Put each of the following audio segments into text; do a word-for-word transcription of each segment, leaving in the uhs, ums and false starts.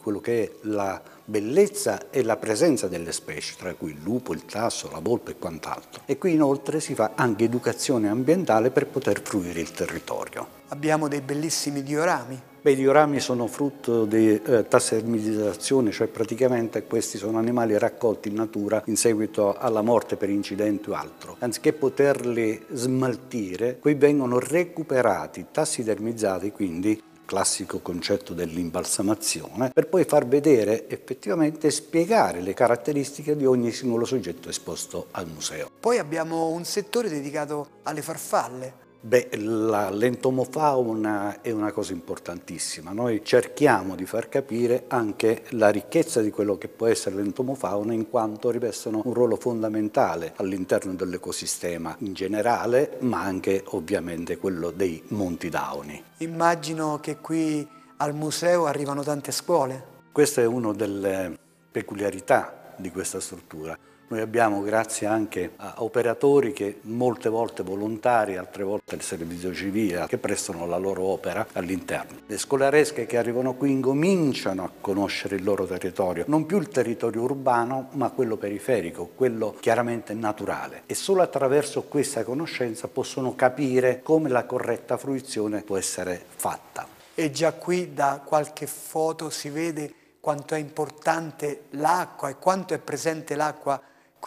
quello che è la bellezza e la presenza delle specie, tra cui il lupo, il tasso, la volpe e quant'altro. E qui inoltre si fa anche educazione ambientale per poter fruire il territorio. Abbiamo dei bellissimi diorami. Beh, i diorami sono frutto di eh, tassermidizzazione, cioè praticamente questi sono animali raccolti in natura in seguito alla morte per incidente o altro. Anziché poterli smaltire, qui vengono recuperati, tassidermizzati, quindi classico concetto dell'imbalsamazione, per poi far vedere effettivamente e spiegare le caratteristiche di ogni singolo soggetto esposto al museo. Poi abbiamo un settore dedicato alle farfalle. Beh, la- l'entomofauna è una cosa importantissima. Noi cerchiamo di far capire anche la ricchezza di quello che può essere l'entomofauna, in quanto rivestono un ruolo fondamentale all'interno dell'ecosistema in generale, ma anche ovviamente quello dei Monti Dauni. Immagino che qui al museo arrivano tante scuole. Questa è una delle peculiarità di questa struttura. Noi abbiamo, grazie anche a operatori che molte volte volontari, altre volte il servizio civile, che prestano la loro opera all'interno. Le scolaresche che arrivano qui incominciano a conoscere il loro territorio, non più il territorio urbano, ma quello periferico, quello chiaramente naturale. E solo attraverso questa conoscenza possono capire come la corretta fruizione può essere fatta. E già qui da qualche foto si vede quanto è importante l'acqua e quanto è presente l'acqua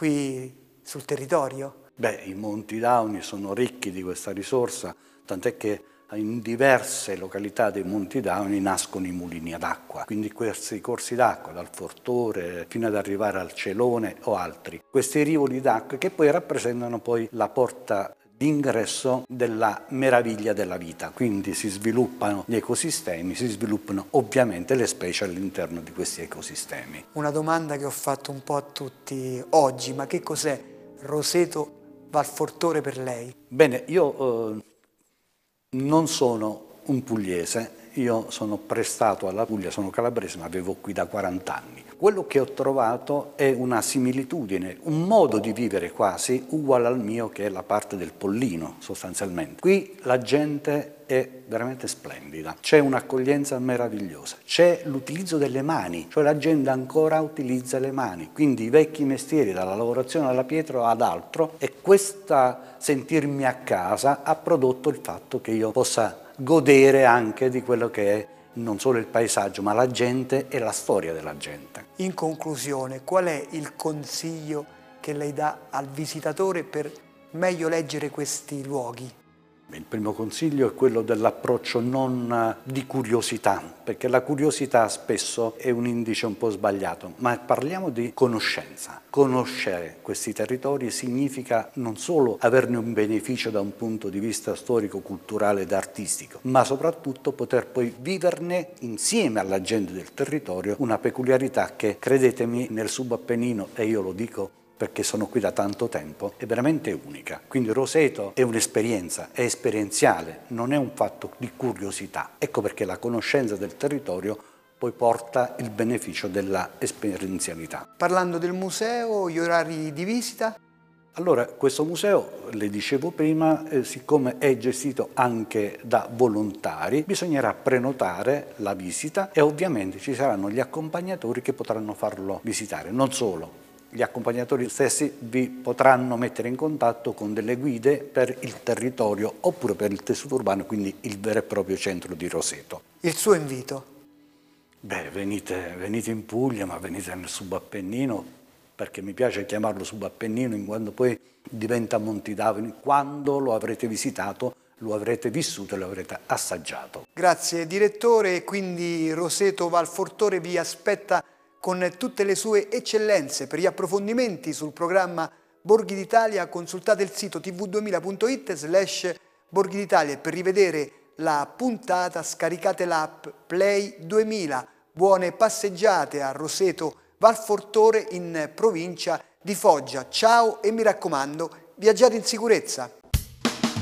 qui sul territorio. Beh, i Monti Dauni sono ricchi di questa risorsa, tant'è che in diverse località dei Monti Dauni nascono i mulini ad acqua, quindi questi corsi d'acqua, dal Fortore fino ad arrivare al Celone o altri. Questi rivoli d'acqua che poi rappresentano poi la porta d'ingresso della meraviglia della vita, quindi si sviluppano gli ecosistemi, si sviluppano ovviamente le specie all'interno di questi ecosistemi. Una domanda che ho fatto un po' a tutti oggi, ma che cos'è Roseto Valfortore per lei? Bene, io eh, non sono un pugliese, io sono prestato alla Puglia, sono calabrese, ma vivo qui da quaranta anni. Quello che ho trovato è una similitudine, un modo di vivere quasi uguale al mio, che è la parte del Pollino sostanzialmente. Qui la gente è veramente splendida, c'è un'accoglienza meravigliosa, c'è l'utilizzo delle mani, cioè la gente ancora utilizza le mani, quindi i vecchi mestieri, dalla lavorazione alla pietra ad altro, e questa sentirmi a casa ha prodotto il fatto che io possa godere anche di quello che è non solo il paesaggio, ma la gente e la storia della gente. In conclusione, qual è il consiglio che lei dà al visitatore per meglio leggere questi luoghi? Il primo consiglio è quello dell'approccio non di curiosità, perché la curiosità spesso è un indice un po' sbagliato, ma parliamo di conoscenza. Conoscere questi territori significa non solo averne un beneficio da un punto di vista storico, culturale ed artistico, ma soprattutto poter poi viverne insieme alla gente del territorio una peculiarità che, credetemi, nel subappennino, e io lo dico perché sono qui da tanto tempo, è veramente unica. Quindi Roseto è un'esperienza, è esperienziale, non è un fatto di curiosità. Ecco perché la conoscenza del territorio poi porta il beneficio della esperienzialità. Parlando del museo, gli orari di visita? Allora, questo museo, le dicevo prima, eh, siccome è gestito anche da volontari, bisognerà prenotare la visita e ovviamente ci saranno gli accompagnatori che potranno farlo visitare. Non solo, gli accompagnatori stessi vi potranno mettere in contatto con delle guide per il territorio oppure per il tessuto urbano, quindi il vero e proprio centro di Roseto. Il suo invito? Beh, venite, venite in Puglia, ma venite nel subappennino, perché mi piace chiamarlo subappennino in quanto poi diventa Monti Dauni. Quando lo avrete visitato, lo avrete vissuto e lo avrete assaggiato. Grazie direttore, quindi Roseto Valfortore vi aspetta con tutte le sue eccellenze. Per gli approfondimenti sul programma Borghi d'Italia consultate il sito t v duemila punto it slash Borghi d'Italia e per rivedere la puntata scaricate l'app Play duemila. Buone passeggiate a Roseto Valfortore in provincia di Foggia. Ciao e mi raccomando, viaggiate in sicurezza.